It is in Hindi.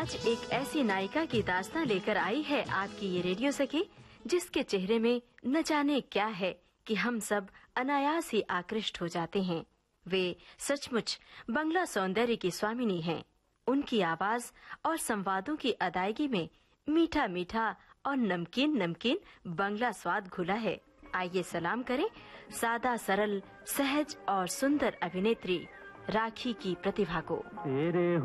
आज एक ऐसी नायिका की दास्तां लेकर आई है आपकी ये रेडियो सखी, जिसके चेहरे में न जाने क्या है कि हम सब अनायास ही आकृष्ट हो जाते हैं। वे सचमुच बंगला सौंदर्य की स्वामिनी हैं। उनकी आवाज और संवादों की अदायगी में मीठा मीठा और नमकीन नमकीन बंगला स्वाद घुला है। आइए सलाम करें सादा सरल सहज और सुंदर अभिनेत्री राखी की प्रतिभा को।